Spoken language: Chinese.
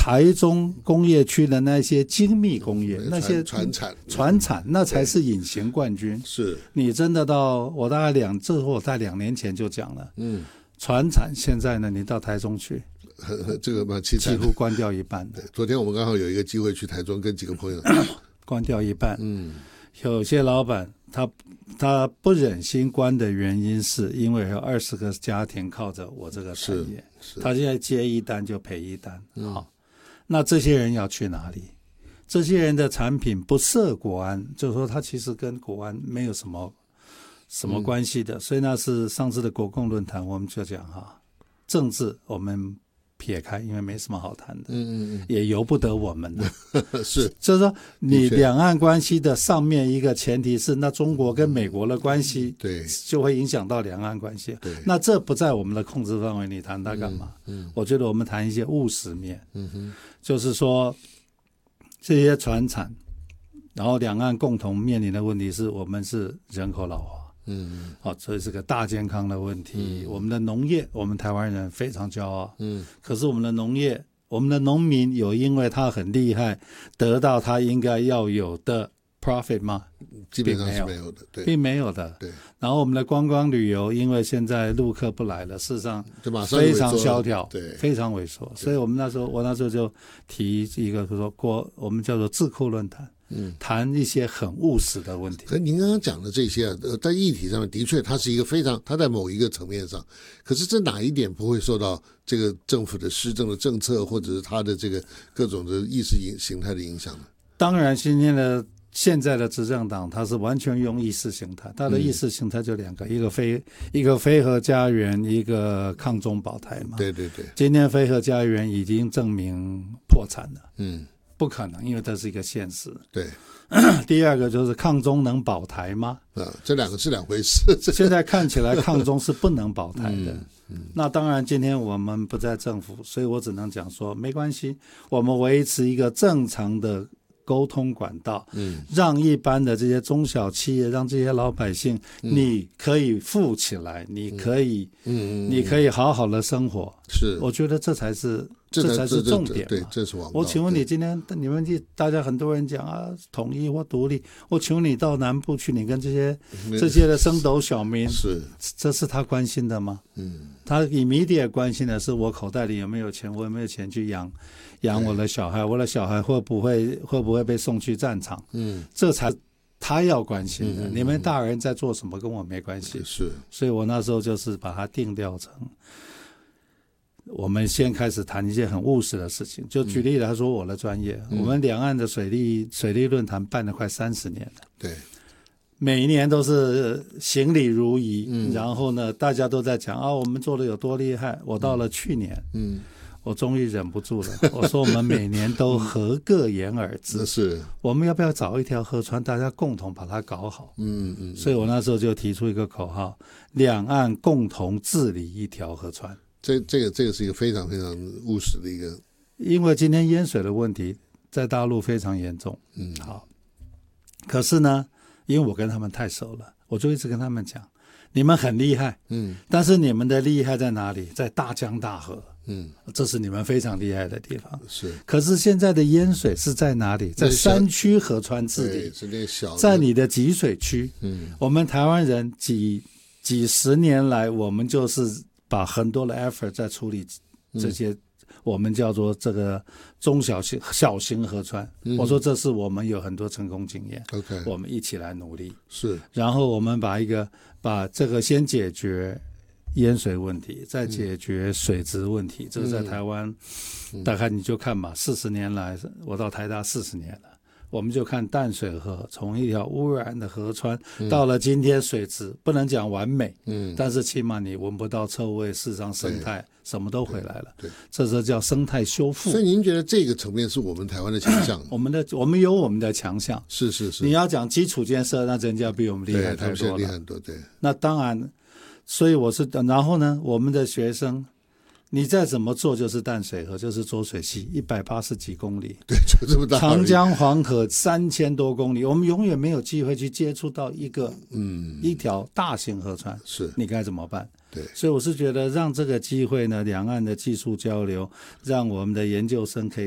台中工业区的那些精密工业，那些传产，那才是隐形冠军。 是你真的到我大概2年前就讲了，传产现在呢，你到台中去， 这个蛮凄惨的， 几乎关掉一半的。 昨天我们刚好有一个机会去台中，跟几个朋友关掉一半。有些老板他不忍心关的原因是因为有20个家庭靠着我这个产业，他现在接一单就赔一单。好，那这些人要去哪里？这些人的产品不涉国安，就是说他其实跟国安没有什么关系的。所以那是上次的国共论坛，我们就讲政治我们撇开，因为没什么好谈的，也由不得我们的。 是， 就是说你两岸关系的上面一个前提是，那中国跟美国的关系， 对， 就会影响到两岸关系。对，那这不在我们的控制范围，你谈它干嘛？我觉得我们谈一些务实面，就是说这些传产，然后两岸共同面临的问题是我们是人口老化。所以是个大健康的问题。我们的农业，我们台湾人非常骄傲。可是我们的农业，我们的农民有因为他很厉害，得到他应该要有的 profit 吗？ 基本上是没有的，对， 并没有的。对。然后我们的观光旅游，因为现在陆客不来了，事实上非常萧条，对，非常萎缩。所以我那时候就提一个说我们叫做智库论坛。谈一些很务实的问题。 可您刚刚讲的这些在议题上面的确它是一个非常，它在某一个层面上，可是这哪一点不会受到这个政府的施政的政策或者是它的这个各种的意识形态的影响呢？ 当然现在的执政党它是完全用意识形态，它的意识形态就两个，一个非核家园，一个抗中保台嘛。 对， 今天非核家园已经证明破产了。不可能，因为这是一个现实。 对， 第二个就是抗中能保台吗？ 这两个是两回事。 现在看起来抗中是不能保台的。那当然，今天我们不在政府，所以我只能讲说没关系，我们维持一个正常的沟通管道，让一般的这些中小企业，让这些老百姓，你可以富起来，你可以好好的生活。是，我觉得这才是重点嘛。 对，这是王道。 我请问你，今天你们大家很多人讲统一或独立，我请问你到南部去，你跟这些的升斗小民，这是他关心的吗？他immediate关心的是我口袋里有没有钱，我有没有钱去养我的小孩，我的小孩会不会被送去战场？这才他要关心的。你们大人在做什么跟我没关系。 是， 所以我那时候就是把它定调成，我们先开始谈一些很务实的事情。就举例来说，我的专业，我们两岸的水利论坛办了快30年了。 对。 每一年都是行礼如仪，然后呢，大家都在讲我们做的有多厉害。我到了去年，我终于忍不住了，我说我们每年都合个言而至， 是，我们要不要找一条河川，大家共同把它搞好？所以我那时候就提出一个口号：两岸共同治理一条河川。 这个是一个非常非常务实的一个， 因为今天淹水的问题在大陆非常严重。好，可是呢，因为我跟他们太熟了，我就一直跟他们讲，你们很厉害，但是你们的厉害在哪里？在大江大河，这是你们非常厉害的地方。 是， 可是现在的淹水是在哪里？在山区河川治理， 是那小的， 在你的集水区。我们台湾人几十年来，我们就是把很多的 effort 在处理这些。我们叫做这个中小型河川，我说这是我们有很多成功经验。 OK， 我们一起来努力。 是， 然后我们把这个先解决淹水问题，再解决水质问题。这个在台湾，大概你就看吧，40年来，我到台大40年了。我们就看淡水河从一条污染的河川到了今天水质不能讲完美，但是起码你闻不到臭味，事实上生态什么都回来了。对，这是叫生态修复。 所以您觉得这个层面是我们台湾的强项？ 我们有我们的强项。 是。 你要讲基础建设，那人家比我们厉害太多了。 厉害很多，对。 那当然，所以然后呢，我们的学生。你再怎么做就是淡水河，就是浊水溪，180几公里， 对，就这么大。 长江黄河3000多公里，我们永远没有机会去接触到一条大型河川， 是， 你该怎么办？ 对， 所以我是觉得让这个机会呢，两岸的技术交流，让我们的研究生可以